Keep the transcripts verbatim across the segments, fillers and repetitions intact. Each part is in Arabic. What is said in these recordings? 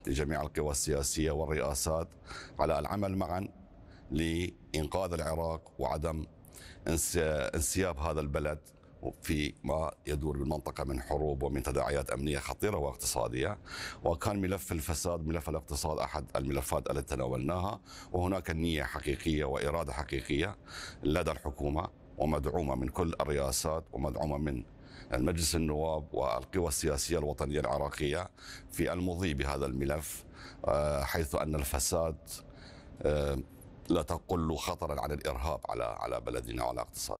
لجميع القوى السياسية والرئاسات على العمل معا لإنقاذ العراق وعدم انسياب هذا البلد في ما يدور بالمنطقة من حروب ومن تداعيات أمنية خطيرة واقتصادية. وكان ملف الفساد، ملف الاقتصاد، أحد الملفات التي تناولناها، وهناك نية حقيقية وإرادة حقيقية لدى الحكومة ومدعومة من كل الرئاسات ومدعومة من المجلس النواب والقوى السياسية الوطنية العراقية في المضي بهذا الملف، حيث أن الفساد لا تقل خطرا على الإرهاب على على بلدنا وعلى اقتصاد.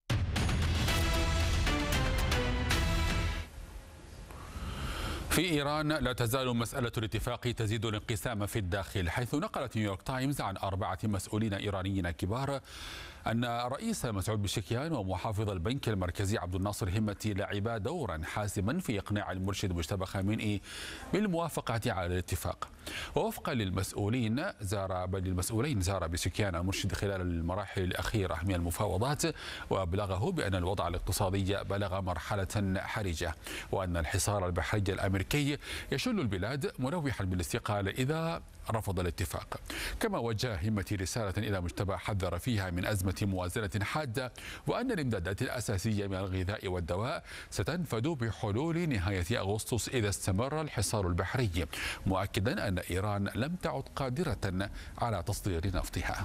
في إيران لا تزال مسألة الاتفاق تزيد الانقسام في الداخل، حيث نقلت نيويورك تايمز عن أربعة مسؤولين إيرانيين كبار أن رئيس مسعود بشكيان ومحافظ البنك المركزي عبد الناصر همتي لعبا دورا حاسما في إقناع المرشد مجتبى خامنئي بالموافقة على الاتفاق. ووفقا للمسؤولين زار بل المسؤولين زار بشكيان المرشد خلال المراحل الأخيرة من المفاوضات، وأبلغه بأن الوضع الاقتصادي بلغ مرحلة حرجة، وأن الحصار البحري الأمريكي يشل البلاد، منوحا بالاستقالة إذا رفض الاتفاق. كما وجه همتي رسالة إلى مجتبى حذر فيها من أزمة موازنة حادة، وأن الإمدادات الأساسية من الغذاء والدواء ستنفد بحلول نهاية أغسطس إذا استمر الحصار البحري، مؤكدا أن إيران لم تعد قادرة على تصدير نفطها.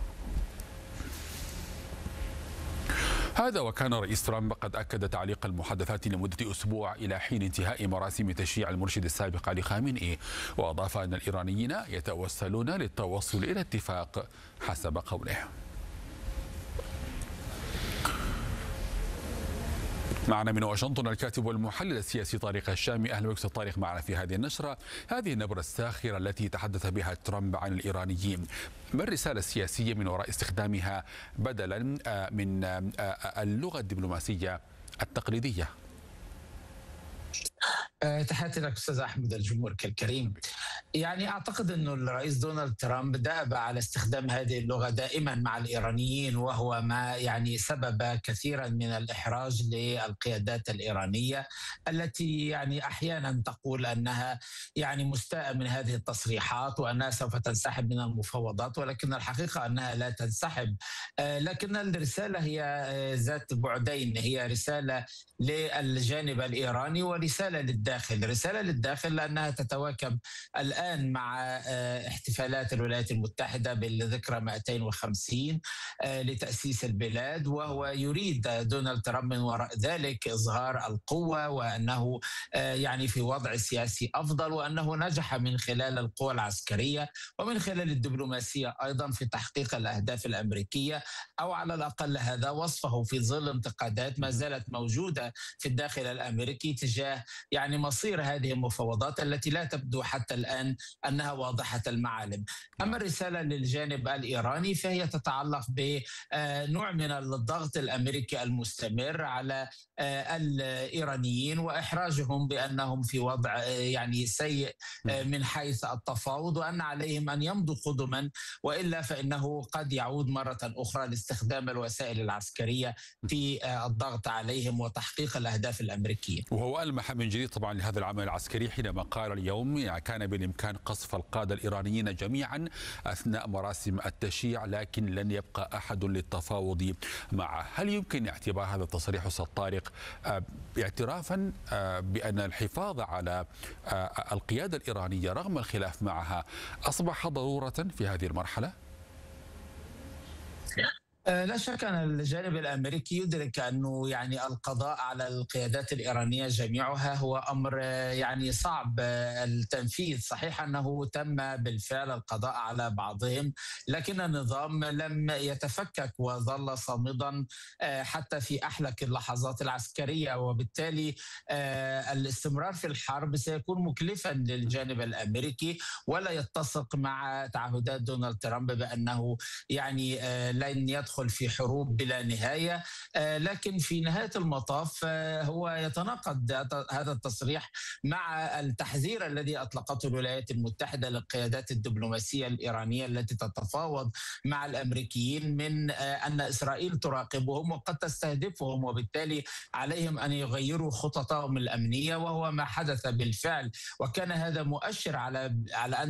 هذا وكان رئيس ترامب قد أكد تعليق المحادثات لمدة أسبوع إلى حين انتهاء مراسم تشييع المرشد السابق لخامنئي، وأضاف أن الإيرانيين يتوسلون للتوصل إلى اتفاق حسب قوله. معنا من واشنطن الكاتب والمحلل السياسي طارق الشامي. أهلا بك أستاذ طارق معنا في هذه النشرة. هذه النبرة الساخرة التي تحدث بها ترامب عن الإيرانيين، ما الرسالة السياسية من وراء استخدامها بدلا من اللغة الدبلوماسية التقليدية؟ تحياتي لك أستاذ أحمد، الجمهور الكريم. يعني أعتقد أنه الرئيس دونالد ترامب دأب على استخدام هذه اللغة دائما مع الإيرانيين، وهو ما يعني سبب كثيرا من الإحراج للقيادات الإيرانية التي يعني أحيانا تقول أنها يعني مستاءة من هذه التصريحات وأنها سوف تنسحب من المفاوضات، ولكن الحقيقة أنها لا تنسحب. لكن الرسالة هي ذات بعدين، هي رسالة للجانب الإيراني ورسالة للداخل. رسالة للداخل لأنها تتواكب الآن مع احتفالات الولايات المتحدة بالذكرى مئتين وخمسين لتأسيس البلاد، وهو يريد دونالد ترامب من وراء ذلك إظهار القوة، وأنه يعني في وضع سياسي أفضل، وأنه نجح من خلال القوى العسكرية ومن خلال الدبلوماسية أيضا في تحقيق الأهداف الأمريكية، أو على الأقل هذا وصفه في ظل انتقادات ما زالت موجودة في الداخل الأمريكي تجاه يعني مصير هذه المفاوضات التي لا تبدو حتى الآن أنها واضحة المعالم. أما الرسالة للجانب الإيراني فهي تتعلق بنوع من الضغط الأمريكي المستمر على الإيرانيين وإحراجهم بأنهم في وضع يعني سيء من حيث التفاوض، وأن عليهم أن يمضوا قدما، وإلا فإنه قد يعود مرة أخرى لاستخدام الوسائل العسكرية في الضغط عليهم وتحقيق الأهداف الأمريكية. وهو ألمح من جديد طبعا لهذا العمل العسكري حينما قال اليوم يعني كان بالإمكان قصف القادة الإيرانيين جميعا أثناء مراسم التشييع، لكن لن يبقى أحد للتفاوض معه. هل يمكن اعتبار هذا التصريح أستاذ طارق اعترافا بأن الحفاظ على القيادة الإيرانية رغم الخلاف معها أصبح ضرورة في هذه المرحلة؟ لا شك أن الجانب الأمريكي يدرك أنه يعني القضاء على القيادات الإيرانية جميعها هو أمر يعني صعب التنفيذ. صحيح أنه تم بالفعل القضاء على بعضهم، لكن النظام لم يتفكك وظل صامدا حتى في أحلك اللحظات العسكرية، وبالتالي الاستمرار في الحرب سيكون مكلفا للجانب الأمريكي، ولا يتسق مع تعهدات دونالد ترامب بأنه يعني لن يدخل في حروب بلا نهاية. لكن في نهاية المطاف هو يتناقض هذا التصريح مع التحذير الذي أطلقته الولايات المتحدة للقيادات الدبلوماسية الإيرانية التي تتفاوض مع الأمريكيين من أن إسرائيل تراقبهم وقد تستهدفهم، وبالتالي عليهم أن يغيروا خططهم الأمنية، وهو ما حدث بالفعل. وكان هذا مؤشر على على أن